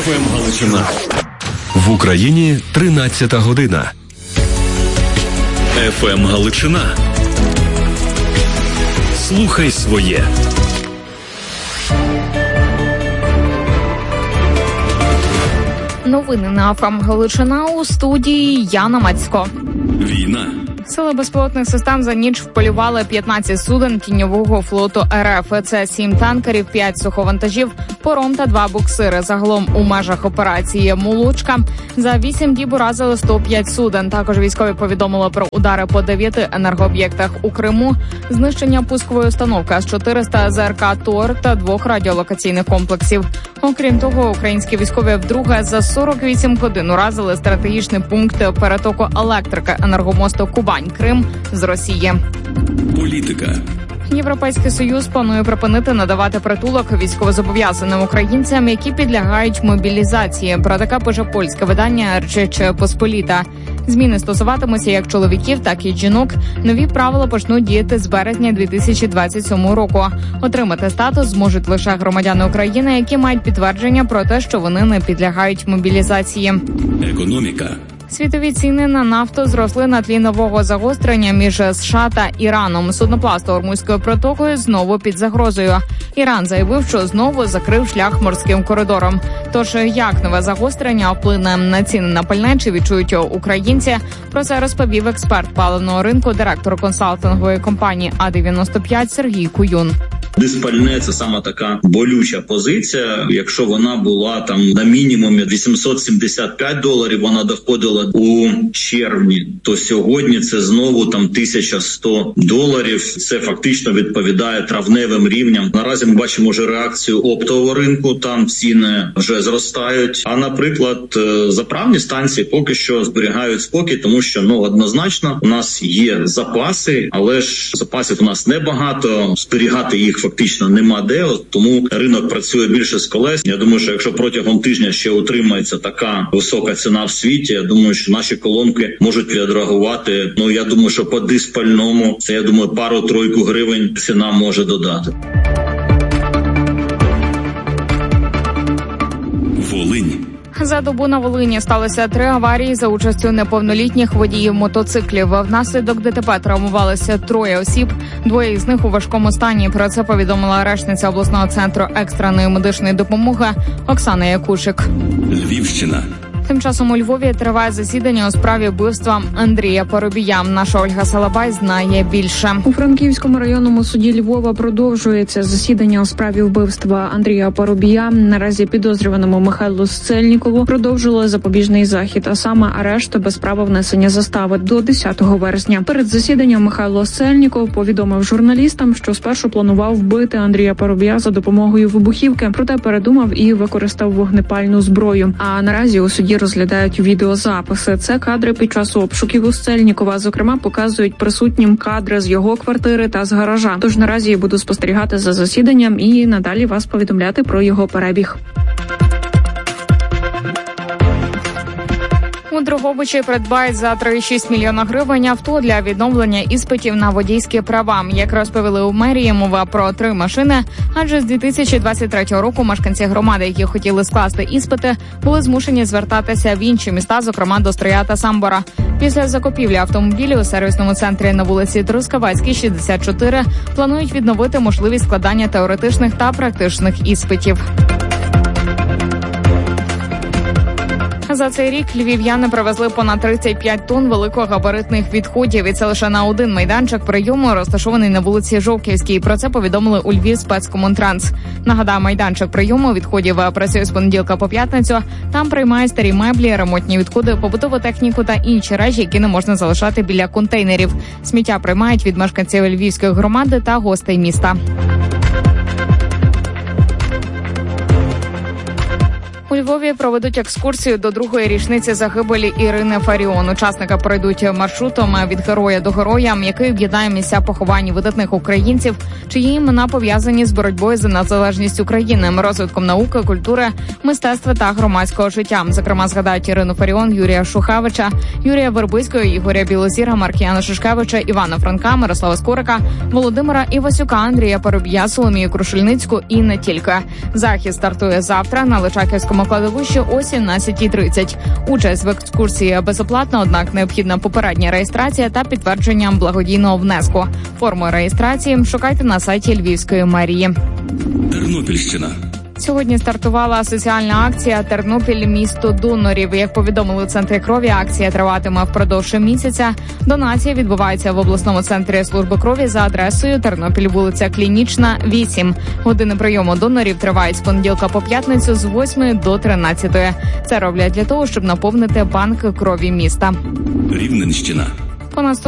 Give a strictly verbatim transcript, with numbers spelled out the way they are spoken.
еф ем Галичина. В Україні тринадцята година. еф ем Галичина. Слухай своє. Новини на еф ем Галичина, у студії Яна Мацько. Війна. Сили безпілотних систем за ніч вполювали п'ятнадцять суден тіньового флоту ер еф. Це сім танкерів, п'ять суховантажів, паром та два буксири. Загалом у межах операції «Молочка» за вісім діб уразили сто п'ять суден. Також військові повідомили про удари по дев'яти енергооб'єктах у Криму, знищення пускової установки ес чотириста зе ер ка «Тор» та двох радіолокаційних комплексів. Окрім того, українські військові вдруге за сорок вісім годин уразили стратегічний пункт перетоку електрики енергомосту Кубань-Крим з Росії. Політика. Європейський Союз планує припинити надавати притулок військовозобов'язаним українцям, які підлягають мобілізації. Про таке пише польське видання «Речь Посполіта». Зміни стосуватимуться як чоловіків, так і жінок. Нові правила почнуть діяти з березня дві тисячі двадцять сьомого року. Отримати статус зможуть лише громадяни України, які мають підтвердження про те, що вони не підлягають мобілізації. Економіка. Світові ціни на нафту зросли на тлі нового загострення між США та Іраном. Судноплавство Ормузькою протокою знову під загрозою. Іран заявив, що знову закрив шлях морським коридором. Тож, як нове загострення вплине на ціни на пальне, чи відчують українці? Про це розповів експерт паливного ринку, директор консалтингової компанії А дев'яносто п'ять Сергій Куюн. Диспальне – це саме така болюча позиція. Якщо вона була там на мінімумі вісімсот сімдесят п'ять доларів, вона доходила у червні, то сьогодні це знову там тисяча сто доларів. Це фактично відповідає травневим рівням. Наразі ми бачимо вже реакцію оптового ринку, там ціни вже зростають. А, наприклад, заправні станції поки що зберігають спокій, тому що, ну, однозначно, у нас є запаси, але ж запасів у нас небагато, зберігати їх фактично нема де, тому ринок працює більше з колес. Я думаю, що якщо протягом тижня ще утримається така висока ціна в світі, я думаю, що наші колонки можуть відреагувати. Ну, я думаю, що по диспальному, це, я думаю, пару-тройку гривень ціна може додати. Волинь. За добу на Волині сталося три аварії за участю неповнолітніх водіїв мотоциклів. Внаслідок ДТП травмувалися троє осіб, двоє із них у важкому стані. Про це повідомила речниця обласного центру екстреної медичної допомоги Оксана Якушик. Львівщина. Тим часом у Львові триває засідання у справі вбивства Андрія Парубія. Наша Ольга Салабай знає більше. У Франківському районному суді Львова продовжується засідання у справі вбивства Андрія Парубія. Наразі підозрюваному Михайлу Сцельнікову продовжили запобіжний захід, а саме арешт без права внесення застави до десятого вересня. Перед засіданням Михайло Сцельніков повідомив журналістам, що спершу планував вбити Андрія Парубія за допомогою вибухівки, проте передумав і використав вогнепальну зброю. А наразі у суді розглядають відеозаписи. Це кадри під час обшуків у Сцельнікова. Зокрема, показують присутнім кадри з його квартири та з гаража. Тож наразі я буду спостерігати за засіданням і надалі вас повідомляти про його перебіг. У Дрогобичі придбають за три цілих шість мільйона гривень авто для відновлення іспитів на водійські права. Як розповіли у мерії, мова про три машини, адже з дві тисячі двадцять третього року мешканці громади, які хотіли скласти іспити, були змушені звертатися в інші міста, зокрема до Стрия та Самбора. Після закупівлі автомобілів у сервісному центрі на вулиці Трускавецькій, шістдесят чотири, планують відновити можливість складання теоретичних та практичних іспитів. За цей рік львів'яни привезли понад тридцять п'ять тонн великогабаритних відходів. І це лише на один майданчик прийому, розташований на вулиці Жовківській. Про це повідомили у Львів спецкомунтранс. Нагадаю, майданчик прийому відходів працює з понеділка по п'ятницю. Там приймають старі меблі, ремонтні відходи, побутову техніку та інші речі, які не можна залишати біля контейнерів. Сміття приймають від мешканців Львівської громади та гостей міста. У Львові проведуть екскурсію до другої річниці загибелі Ірини Фаріон. Учасники пройдуть маршрутом від героя до героя, який об'єднає місця поховань видатних українців, чиї імена пов'язані з боротьбою за незалежність України, розвитком науки, культури, мистецтва та громадського життя. Зокрема, згадають Ірину Фаріон, Юрія Шухевича, Юрія Вербицького, Ігоря Білозіра, Маркіяна Шишкевича, Івана Франка, Мирослава Скорика, Володимира Івасюка, Андрія Парубія, Соломію Крушельницьку і не тільки. Захід стартує завтра на Личаківському Київському кладовищі о сімнадцятій тридцять. Участь в екскурсії безоплатна, однак необхідна попередня реєстрація та підтвердження благодійного внеску. Форму реєстрації шукайте на сайті Львівської мерії. Тернопільщина. Сьогодні стартувала соціальна акція «Тернопіль – місто донорів». Як повідомили у Центрі крові, акція триватиме впродовж місяця. Донація відбувається в обласному центрі служби крові за адресою Тернопіль, вулиця Клінічна, вісім. Години прийому донорів тривають з понеділка по п'ятницю з восьмої до тринадцятої. Це роблять для того, щоб наповнити банк крові міста. Рівненщина. Понад